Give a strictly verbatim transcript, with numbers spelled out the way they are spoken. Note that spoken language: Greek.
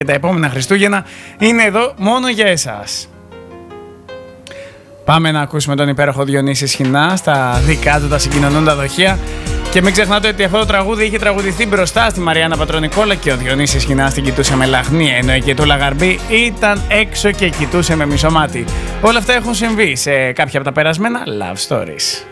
Και τα επόμενα Χριστούγεννα είναι εδώ μόνο για εσάς. Πάμε να ακούσουμε τον υπέροχο Διονύση Σχοινά στα δικά του τα συγκοινωνούντα δοχεία. Και μην ξεχνάτε ότι αυτό το τραγούδι είχε τραγουδηθεί μπροστά στη Μαριάννα Πατρονικόλα και ο Διονύσης Σχοινάς την κοιτούσε με λαχνία, ενώ η Κετούλα Γαρμπή ήταν έξω και κοιτούσε με μισό μάτι. Όλα αυτά έχουν συμβεί σε κάποια από τα περασμένα love stories.